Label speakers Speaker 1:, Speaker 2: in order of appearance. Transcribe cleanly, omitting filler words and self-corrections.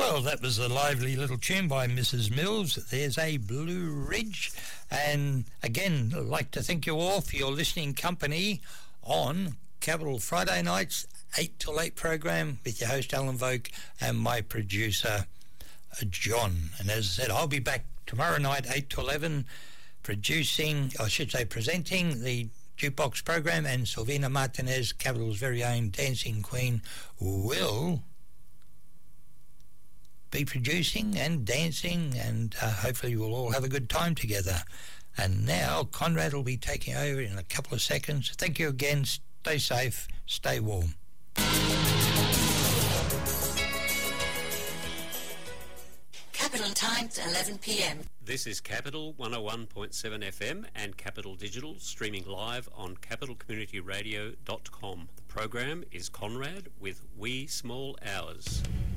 Speaker 1: Well, that was a lively little tune by Mrs. Mills. There's a Blue Ridge. And again, I'd like to thank you all for your listening company on Capital Friday nights, 8 till 8 program with your host Alan Vogue and my producer John. And as I said, I'll be back tomorrow night, 8 to 11, presenting the Jukebox program, and Silvina Martinez, Capital's very own dancing queen, will be producing and dancing, and hopefully we'll all have a good time together. And now Conrad will be taking over in a couple of seconds. Thank you again. Stay safe, stay warm.
Speaker 2: Capital Times, 11 p.m.
Speaker 3: This is Capital 101.7 FM and Capital Digital, streaming live on capitalcommunityradio.com. The program is Conrad with Wee Small Hours.